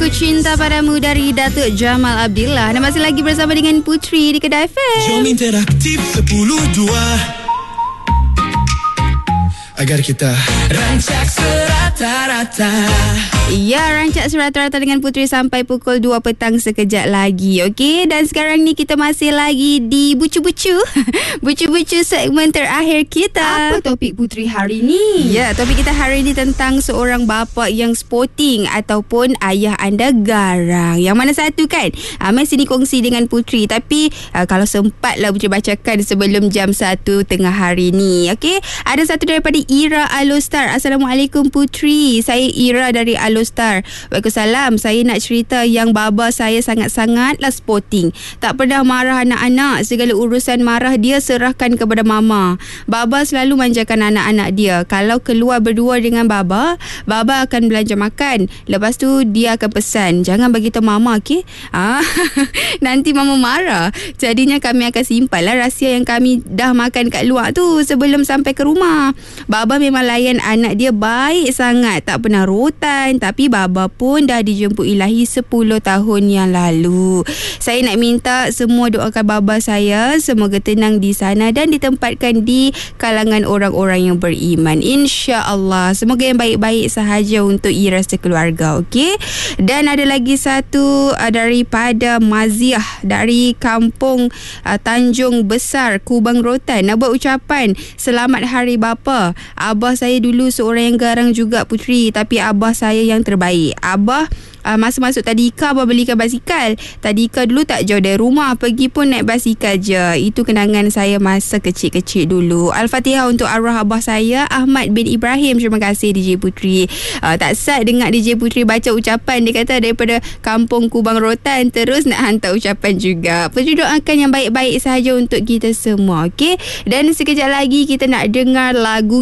Cinta Padamu dari Datuk Jamal Abdillah. Dan masih lagi bersama dengan Putri di Kedah FM. Jom interaktif 10-2 agar kita rancak serata-rata. Ya, rancak serata-rata dengan Putri sampai pukul 2 petang sekejap lagi. Okey, dan sekarang ni kita masih lagi di Bucu-Bucu. Bucu-Bucu segmen terakhir kita. Apa topik Putri hari ni? Ya, topik kita hari ni tentang seorang bapa yang sporting ataupun ayah anda garang. Yang mana satu kan? Mesti dikongsi dengan Putri. Tapi kalau sempatlah Putri bacakan sebelum jam 1 tengah hari ni. Okey, ada satu daripada Ira Alostar. Assalamualaikum Putri. Saya Ira dari Alostar. Waalaikumsalam. Saya nak cerita yang baba saya sangat-sangatlah sporting. Tak pernah marah anak-anak. Segala urusan marah dia serahkan kepada mama. Baba selalu manjakan anak-anak dia. Kalau keluar berdua dengan baba akan belanja makan. Lepas tu dia akan pesan, jangan bagi tahu mama, okey? Nanti mama marah. Jadinya kami akan simpanlah rahsia yang kami dah makan kat luar tu sebelum sampai ke rumah. Baba memang layan anak dia baik sangat. Tak pernah rotan. Tapi baba pun dah dijemput Ilahi 10 tahun yang lalu. Saya nak minta semua doakan baba saya semoga tenang di sana dan ditempatkan di kalangan orang-orang yang beriman, insya-Allah. Semoga yang baik-baik sahaja untuk Ira sekeluarga. Okey. Dan ada lagi satu daripada Maziah dari kampung Tanjung Besar, Kubang Rotan. Nak buat ucapan selamat hari bapa. Abah saya dulu seorang yang garang juga Putri, tapi abah saya yang terbaik. Abah masa masuk tadika, abah belikan basikal. Tadika dulu tak jauh dari rumah, pergi pun naik basikal je. Itu kenangan saya masa kecil-kecil dulu. Al-Fatihah untuk arwah abah saya Ahmad bin Ibrahim. Terima kasih DJ Putri. Tak sad dengar DJ Putri baca ucapan. Dia kata daripada kampung Kubang Rotan terus nak hantar ucapan juga. Putri doakan yang baik-baik sahaja untuk kita semua. Okey. Dan sekejap lagi kita nak dengar lagu